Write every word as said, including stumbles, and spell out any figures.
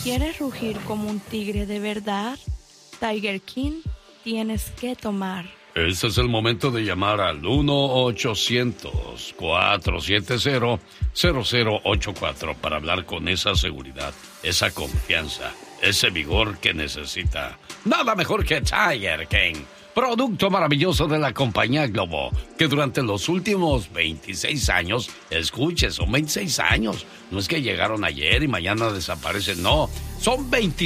quieres rugir como un tigre de verdad, Tiger King, tienes que tomar. Este es el momento de llamar al uno ochocientos, cuatro siete cero, cero cero ocho cuatro para hablar con esa seguridad, esa confianza, ese vigor que necesita. Nada mejor que Tiger King, producto maravilloso de la compañía Globo, que durante los últimos veintiséis años, escuche, son veintiséis años, no es que llegaron ayer y mañana desaparecen, no, son veintiséis